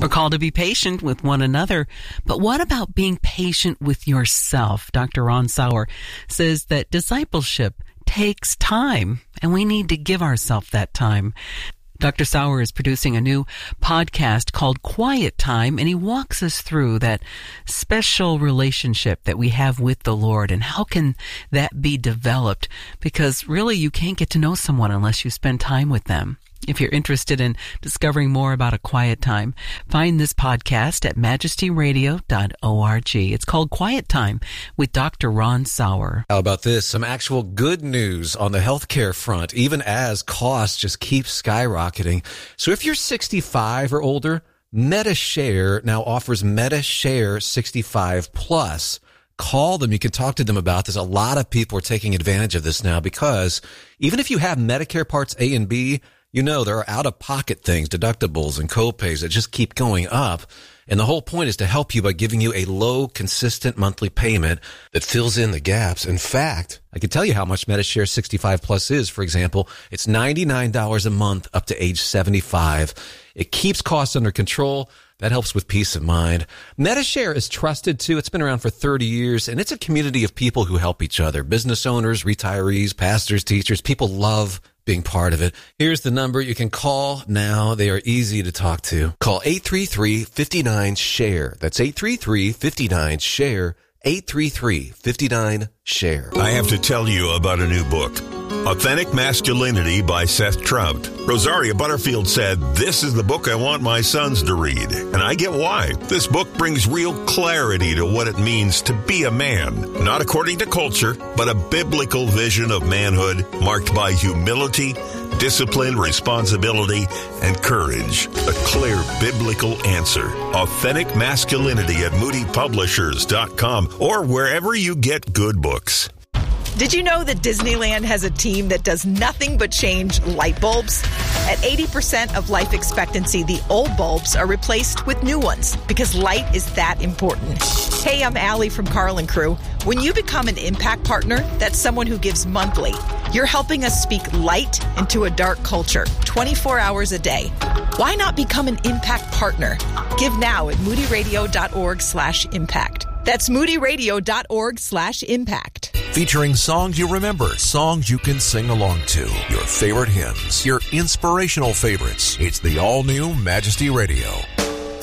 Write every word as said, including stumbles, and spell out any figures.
We're called to be patient with one another, but what about being patient with yourself? Doctor Ron Sauer says that discipleship takes time, and we need to give ourselves that time. Doctor Sauer is producing a new podcast called Quiet Time, and he walks us through that special relationship that we have with the Lord and how can that be developed, because really you can't get to know someone unless you spend time with them. If you're interested in discovering more about a quiet time, find this podcast at majesty radio dot org. It's called Quiet Time with Doctor Ron Sauer. How about this? Some actual good news on the healthcare front, even as costs just keep skyrocketing. So if you're sixty-five or older, MediShare now offers MediShare sixty-five plus. Call them. You can talk to them about this. A lot of people are taking advantage of this now because even if you have Medicare Parts A and B, you know, there are out-of-pocket things, deductibles and co-pays that just keep going up. And the whole point is to help you by giving you a low, consistent monthly payment that fills in the gaps. In fact, I can tell you how much MediShare sixty-five plus is. For example, it's ninety-nine dollars a month up to age seventy-five. It keeps costs under control. That helps with peace of mind. MediShare is trusted, too. It's been around for thirty years, and it's a community of people who help each other. Business owners, retirees, pastors, teachers. People love being part of it. Here's the number you can call now. They are easy to talk to. Call eight three three, five nine, SHARE. That's eight three three, five nine, SHARE. eight three three, five nine, SHARE. I have to tell you about a new book, Authentic Masculinity by Seth Trout. Rosaria Butterfield said, "This is the book I want my sons to read." And I get why. This book brings real clarity to what it means to be a man. Not according to culture, but a biblical vision of manhood marked by humility, discipline, responsibility, and courage. A clear biblical answer. Authentic Masculinity at moody publishers dot com or wherever you get good books. Did you know that Disneyland has a team that does nothing but change light bulbs? At eighty percent of life expectancy, the old bulbs are replaced with new ones because light is that important. Hey, I'm Allie from Carl and Crew. When you become an Impact Partner, that's someone who gives monthly. You're helping us speak light into a dark culture, twenty-four hours a day. Why not become an Impact Partner? Give now at moody radio dot org slash impact. That's moody radio dot org slash impact. Featuring songs you remember, songs you can sing along to, your favorite hymns, your inspirational favorites. It's the all-new Majesty Radio.